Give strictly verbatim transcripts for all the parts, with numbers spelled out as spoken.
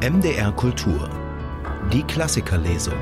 M D R Kultur. Die Klassikerlesung.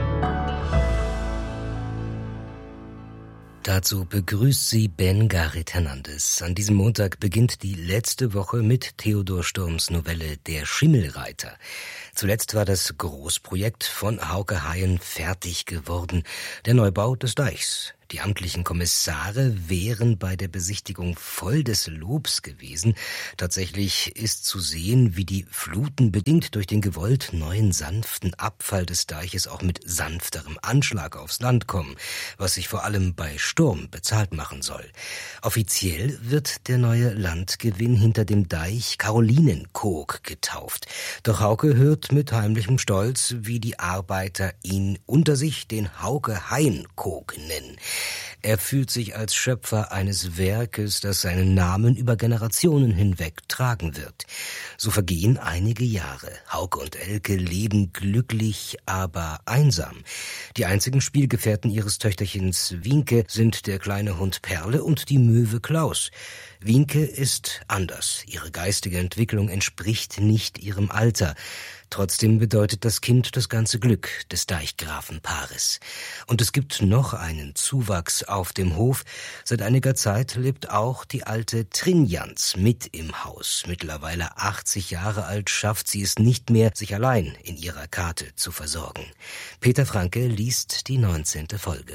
Dazu begrüßt sie Ben-Garit Hernandez. An diesem Montag beginnt die letzte Woche mit Theodor Sturms Novelle Der Schimmelreiter. Zuletzt war das Großprojekt von Hauke Haien fertig geworden, der Neubau des Deichs. Die amtlichen Kommissare wären bei der Besichtigung voll des Lobs gewesen. Tatsächlich ist zu sehen, wie die Fluten bedingt durch den gewollt neuen sanften Abfall des Deiches auch mit sanfterem Anschlag aufs Land kommen, was sich vor allem bei Sturm bezahlt machen soll. Offiziell wird der neue Landgewinn hinter dem Deich Karolinenkog getauft. Doch Hauke hört mit heimlichem Stolz, wie die Arbeiter ihn unter sich den Hauke-Haien-Kog nennen. Er fühlt sich als Schöpfer eines Werkes, das seinen Namen über Generationen hinweg tragen wird. So vergehen einige Jahre. Hauke und Elke leben glücklich, aber einsam. Die einzigen Spielgefährten ihres Töchterchens Wienke sind der kleine Hund Perle und die Möwe Klaus. Wienke ist anders. Ihre geistige Entwicklung entspricht nicht ihrem Alter. Trotzdem bedeutet das Kind das ganze Glück des Deichgrafenpaares. Und es gibt noch einen Zuwachs auf dem Hof. Seit einiger Zeit lebt auch die alte Trinjans mit im Haus. Mittlerweile achtzig Jahre alt schafft sie es nicht mehr, sich allein in ihrer Kate zu versorgen. Peter Franke liest die neunzehnte Folge.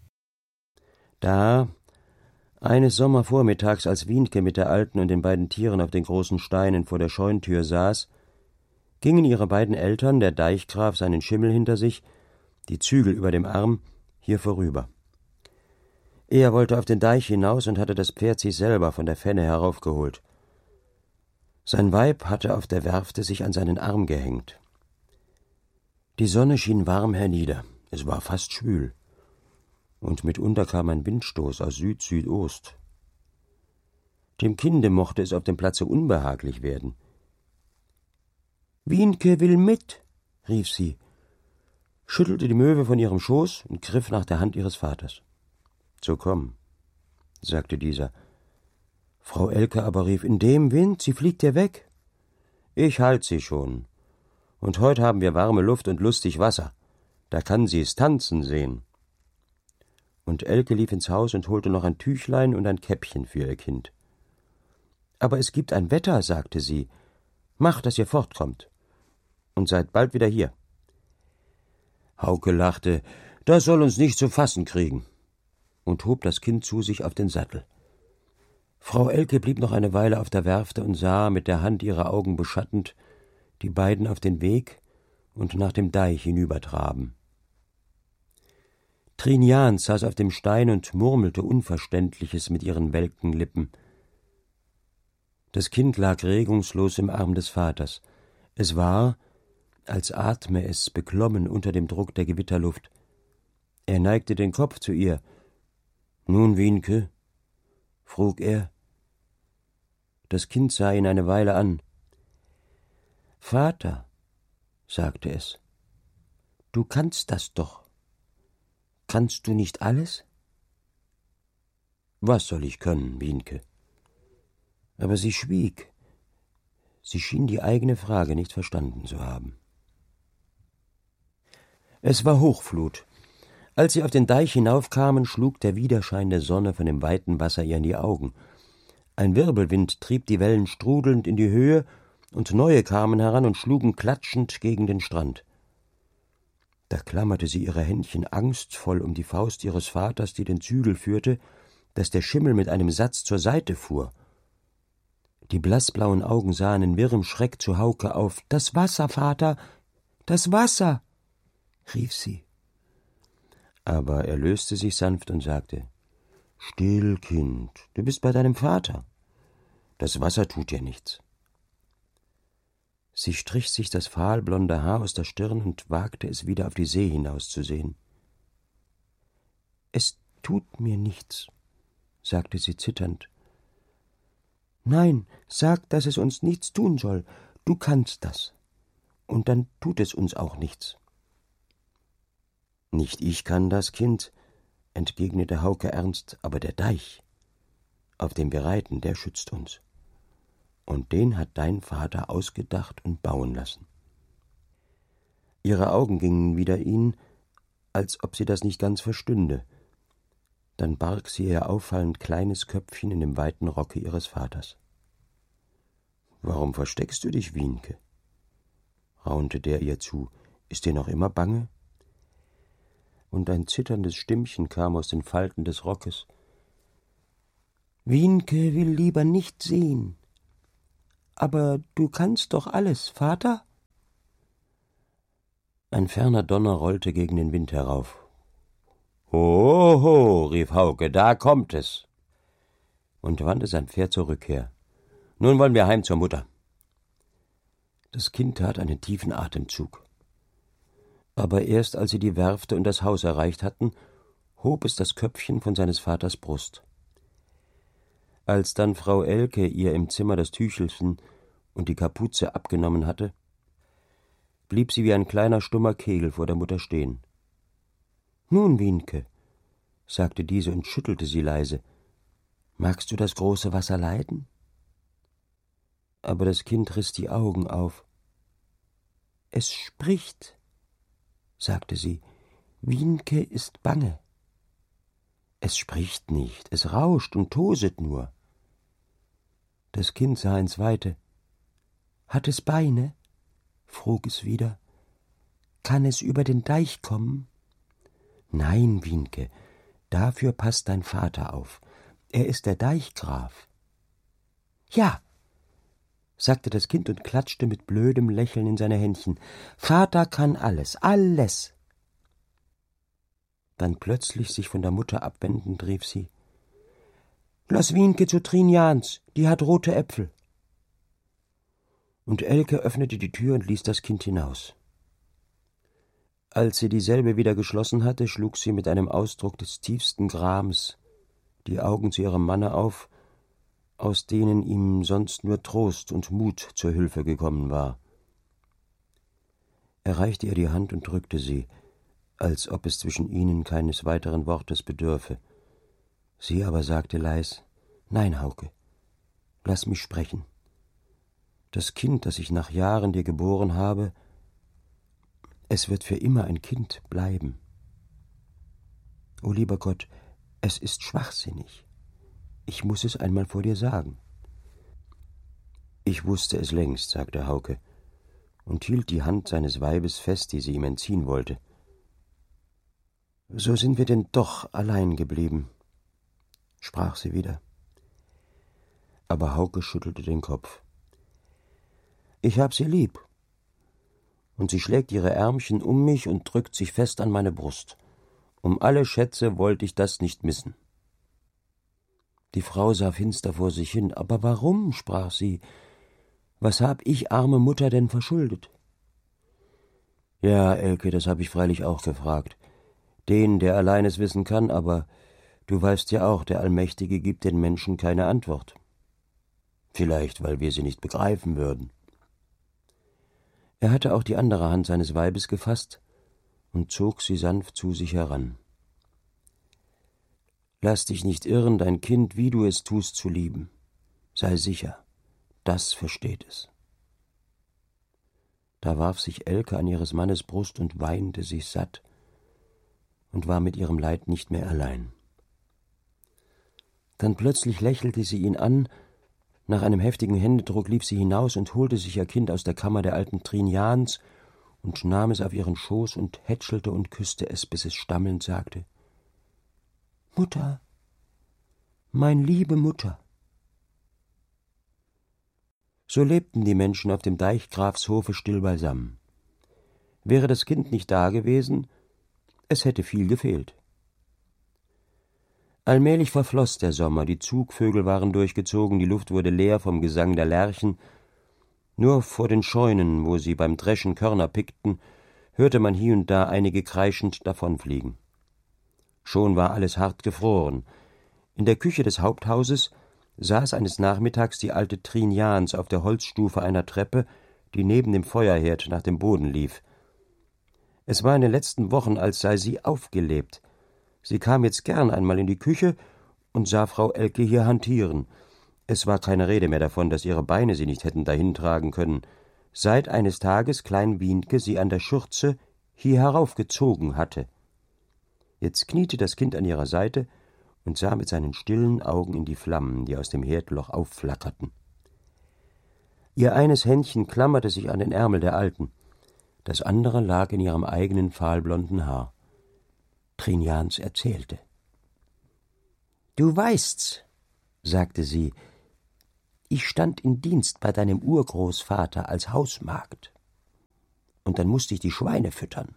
Da, eines Sommervormittags, als Wienke mit der Alten und den beiden Tieren auf den großen Steinen vor der Scheuntür saß, gingen ihre beiden Eltern, der Deichgraf seinen Schimmel hinter sich, die Zügel über dem Arm, hier vorüber. Er wollte auf den Deich hinaus und hatte das Pferd sich selber von der Fenne heraufgeholt. Sein Weib hatte auf der Werfte sich an seinen Arm gehängt. Die Sonne schien warm hernieder, es war fast schwül, und mitunter kam ein Windstoß aus Süd-Südost. Dem Kinde mochte es auf dem Platze unbehaglich werden. »Wienke will mit«, rief sie, schüttelte die Möwe von ihrem Schoß und griff nach der Hand ihres Vaters. »So komm«, sagte dieser. Frau Elke aber rief, »In dem Wind, sie fliegt ja weg.« »Ich halt sie schon. Und heut haben wir warme Luft und lustig Wasser. Da kann sie es tanzen sehen.« Und Elke lief ins Haus und holte noch ein Tüchlein und ein Käppchen für ihr Kind. »Aber es gibt ein Wetter«, sagte sie. »Macht, dass ihr fortkommt. Und seid bald wieder hier.« Hauke lachte, »Das soll uns nicht zu fassen kriegen«, und hob das Kind zu sich auf den Sattel. Frau Elke blieb noch eine Weile auf der Werfte und sah, mit der Hand ihre Augen beschattend, die beiden auf den Weg und nach dem Deich hinübertraben. Trinjans saß auf dem Stein und murmelte Unverständliches mit ihren welken Lippen. Das Kind lag regungslos im Arm des Vaters. Es war, als atme es beklommen unter dem Druck der Gewitterluft. Er neigte den Kopf zu ihr. »Nun, Wienke?« frug er. Das Kind sah ihn eine Weile an. »Vater«, sagte es, »du kannst das doch. Kannst du nicht alles?« »Was soll ich können, Wienke?« Aber sie schwieg. Sie schien die eigene Frage nicht verstanden zu haben. Es war Hochflut. Als sie auf den Deich hinaufkamen, schlug der Widerschein der Sonne von dem weiten Wasser ihr in die Augen. Ein Wirbelwind trieb die Wellen strudelnd in die Höhe, und neue kamen heran und schlugen klatschend gegen den Strand. Da klammerte sie ihre Händchen angstvoll um die Faust ihres Vaters, die den Zügel führte, dass der Schimmel mit einem Satz zur Seite fuhr. Die blassblauen Augen sahen in wirrem Schreck zu Hauke auf. »Das Wasser, Vater, das Wasser«, rief sie. Aber er löste sich sanft und sagte, »Still, Kind, du bist bei deinem Vater. Das Wasser tut dir nichts.« Sie strich sich das fahlblonde Haar aus der Stirn und wagte es wieder auf die See hinauszusehen. »Es tut mir nichts«, sagte sie zitternd. »Nein, sag, dass es uns nichts tun soll. Du kannst das. Und dann tut es uns auch nichts.« »Nicht ich kann das, Kind«, entgegnete Hauke ernst, »aber der Deich, auf dem wir reiten, der schützt uns. Und den hat dein Vater ausgedacht und bauen lassen. Ihre Augen gingen wider ihn, als ob sie das nicht ganz verstünde. Dann barg sie ihr auffallend kleines Köpfchen in dem weiten Rocke ihres Vaters. »Warum versteckst du dich, Wienke?« raunte der ihr zu. »Ist dir noch immer bange?« Und ein zitterndes Stimmchen kam aus den Falten des Rockes. »Wienke will lieber nicht sehen. Aber du kannst doch alles, Vater?« Ein ferner Donner rollte gegen den Wind herauf. »Ho, ho«, rief Hauke, »da kommt es!« und wandte sein Pferd zur Rückkehr. »Nun wollen wir heim zur Mutter.« Das Kind tat einen tiefen Atemzug. Aber erst als sie die Werfte und das Haus erreicht hatten, hob es das Köpfchen von seines Vaters Brust. Als dann Frau Elke ihr im Zimmer das Tüchelchen und die Kapuze abgenommen hatte, blieb sie wie ein kleiner stummer Kegel vor der Mutter stehen. »Nun, Wienke«, sagte diese und schüttelte sie leise, »magst du das große Wasser leiden?« Aber das Kind riss die Augen auf. »Es spricht«, sagte sie, »Wienke ist bange.« »Es spricht nicht, es rauscht und toset nur.« Das Kind sah ins Weite. »Hat es Beine?« frug es wieder. »Kann es über den Deich kommen?« »Nein, Wienke, dafür passt dein Vater auf. Er ist der Deichgraf.« »Ja«, sagte das Kind und klatschte mit blödem Lächeln in seine Händchen. »Vater kann alles, alles!« Dann plötzlich sich von der Mutter abwendend rief sie, »Lass Wienke zu Trinjans, die hat rote Äpfel.« Und Elke öffnete die Tür und ließ das Kind hinaus. Als sie dieselbe wieder geschlossen hatte, schlug sie mit einem Ausdruck des tiefsten Grams die Augen zu ihrem Manne auf, aus denen ihm sonst nur Trost und Mut zur Hilfe gekommen war. Er reichte ihr die Hand und drückte sie, als ob es zwischen ihnen keines weiteren Wortes bedürfe. Sie aber sagte leis, »Nein, Hauke, lass mich sprechen. Das Kind, das ich nach Jahren dir geboren habe, es wird für immer ein Kind bleiben. O lieber Gott, es ist schwachsinnig. Ich muß es einmal vor dir sagen.« »Ich wusste es längst«, sagte Hauke und hielt die Hand seines Weibes fest, die sie ihm entziehen wollte. »So sind wir denn doch allein geblieben«, sprach sie wieder. Aber Hauke schüttelte den Kopf. »Ich hab sie lieb. Und sie schlägt ihre Ärmchen um mich und drückt sich fest an meine Brust. Um alle Schätze wollte ich das nicht missen.« Die Frau sah finster vor sich hin. »Aber warum?«, sprach sie. »Was hab ich, arme Mutter, denn verschuldet?« »Ja, Elke, das hab ich freilich auch gefragt. Den, der allein es wissen kann, aber du weißt ja auch, der Allmächtige gibt den Menschen keine Antwort. Vielleicht, weil wir sie nicht begreifen würden.« Er hatte auch die andere Hand seines Weibes gefasst und zog sie sanft zu sich heran. »Lass dich nicht irren, dein Kind, wie du es tust, zu lieben. Sei sicher, das versteht es.« Da warf sich Elke an ihres Mannes Brust und weinte sich satt und war mit ihrem Leid nicht mehr allein. Dann plötzlich lächelte sie ihn an. Nach einem heftigen Händedruck lief sie hinaus und holte sich ihr Kind aus der Kammer der alten Trinjans und nahm es auf ihren Schoß und hätschelte und küsste es, bis es stammelnd sagte, »Mutter, mein liebe Mutter.« So lebten die Menschen auf dem Deichgrafshofe still beisammen. Wäre das Kind nicht dagewesen, es hätte viel gefehlt. Allmählich verfloß der Sommer, die Zugvögel waren durchgezogen, die Luft wurde leer vom Gesang der Lerchen. Nur vor den Scheunen, wo sie beim Dreschen Körner pickten, hörte man hier und da einige kreischend davonfliegen. Schon war alles hart gefroren. In der Küche des Haupthauses saß eines Nachmittags die alte Trinjans auf der Holzstufe einer Treppe, die neben dem Feuerherd nach dem Boden lief. Es war in den letzten Wochen, als sei sie aufgelebt. Sie kam jetzt gern einmal in die Küche und sah Frau Elke hier hantieren. Es war keine Rede mehr davon, dass ihre Beine sie nicht hätten dahintragen können. seit eines Tages Klein Wienke sie an der Schürze hier heraufgezogen hatte. Jetzt kniete das Kind an ihrer Seite und sah mit seinen stillen Augen in die Flammen, die aus dem Herdloch aufflackerten. Ihr eines Händchen klammerte sich an den Ärmel der Alten, das andere lag in ihrem eigenen fahlblonden Haar. Trinjans erzählte. »Du weißt's«, sagte sie, »ich stand in Dienst bei deinem Urgroßvater als Hausmagd. Und dann musste ich die Schweine füttern.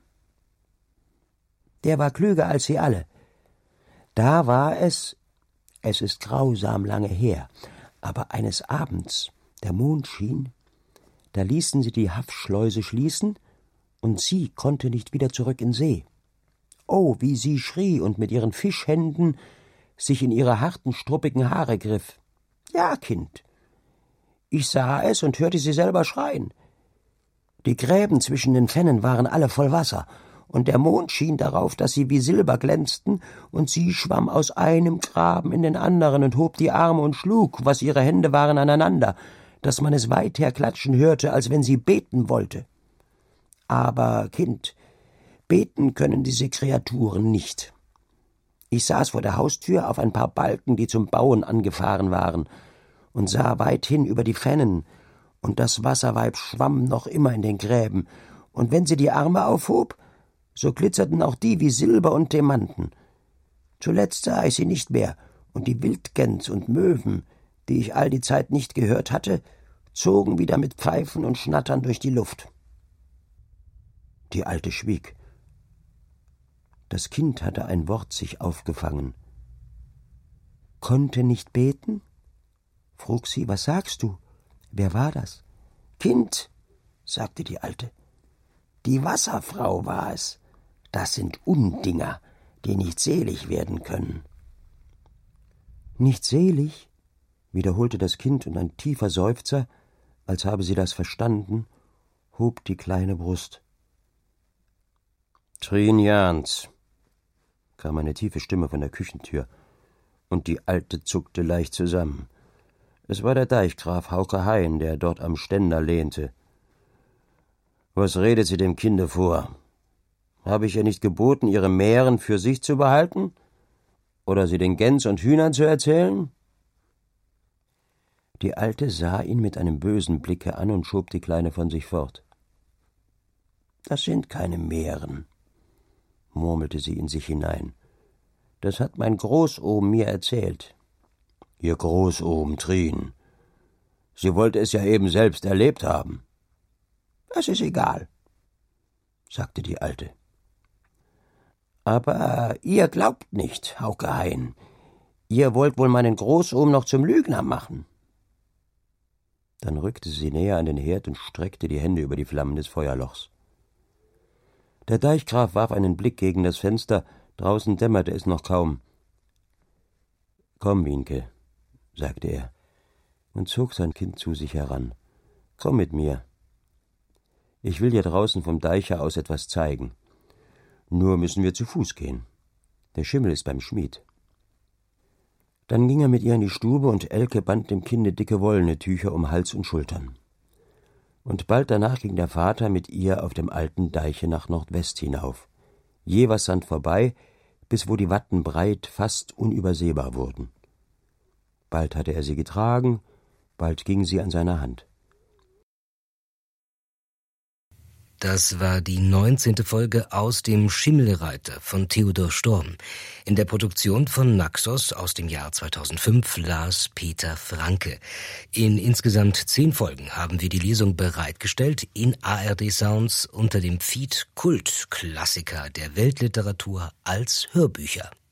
Der war klüger als sie alle. Da war es, es ist grausam lange her, aber eines Abends, der Mond schien, da ließen sie die Haffschleuse schließen, und sie konnte nicht wieder zurück in See. Oh, wie sie schrie und mit ihren Fischhänden sich in ihre harten, struppigen Haare griff. Ja, Kind, ich sah es und hörte sie selber schreien. Die Gräben zwischen den Fennen waren alle voll Wasser, und der Mond schien darauf, dass sie wie Silber glänzten, und sie schwamm aus einem Graben in den anderen und hob die Arme und schlug, was ihre Hände waren, aneinander, dass man es weit her klatschen hörte, als wenn sie beten wollte. Aber, Kind, beten können diese Kreaturen nicht. Ich saß vor der Haustür auf ein paar Balken, die zum Bauen angefahren waren, und sah weithin über die Fennen, und das Wasserweib schwamm noch immer in den Gräben, und wenn sie die Arme aufhob, so glitzerten auch die wie Silber und Diamanten. Zuletzt sah ich sie nicht mehr, und die Wildgäns und Möwen, die ich all die Zeit nicht gehört hatte, zogen wieder mit Pfeifen und Schnattern durch die Luft. Die Alte schwieg. Das Kind hatte ein Wort sich aufgefangen. »Konnte nicht beten?« frug sie. »Was sagst du? Wer war das?« »Kind«, sagte die Alte, »die Wasserfrau war es. Das sind Undinger, die nicht selig werden können.« »Nicht selig?« wiederholte das Kind, und ein tiefer Seufzer, als habe sie das verstanden, hob die kleine Brust. »Trinjans«, kam eine tiefe Stimme von der Küchentür, und die Alte zuckte leicht zusammen. Es war der Deichgraf Hauke Hein, der dort am Ständer lehnte. »Was redet sie dem Kinde vor? Habe ich ihr nicht geboten, ihre Mähren für sich zu behalten? Oder sie den Gäns und Hühnern zu erzählen?« Die Alte sah ihn mit einem bösen Blicke an und schob die Kleine von sich fort. »Das sind keine Mähren«, murmelte sie in sich hinein. »Das hat mein Großohm mir erzählt.« »Ihr Großohm, Trin. Sie wollte es ja eben selbst erlebt haben.« »Das ist egal«, sagte die Alte. »Aber ihr glaubt nicht, Hauke Hein. Ihr wollt wohl meinen Großohm noch zum Lügner machen.« Dann rückte sie näher an den Herd und streckte die Hände über die Flammen des Feuerlochs. Der Deichgraf warf einen Blick gegen das Fenster, draußen dämmerte es noch kaum. »Komm, Wienke«, sagte er, und zog sein Kind zu sich heran. »Komm mit mir. Ich will dir draußen vom Deiche aus etwas zeigen. Nur müssen wir zu Fuß gehen. Der Schimmel ist beim Schmied.« Dann ging er mit ihr in die Stube, und Elke band dem Kinde dicke wollene Tücher um Hals und Schultern. Und bald danach ging der Vater mit ihr auf dem alten Deiche nach Nordwest hinauf, Jeversand vorbei, bis wo die Watten breit, fast unübersehbar wurden. Bald hatte er sie getragen, bald ging sie an seiner Hand. Das war die neunzehnte Folge aus dem Schimmelreiter von Theodor Storm. In der Produktion von Naxos aus dem Jahr zweitausendfünf las Peter Franke. In insgesamt zehn Folgen haben wir die Lesung bereitgestellt in A R D Sounds unter dem Feed Kult Klassiker der Weltliteratur als Hörbücher.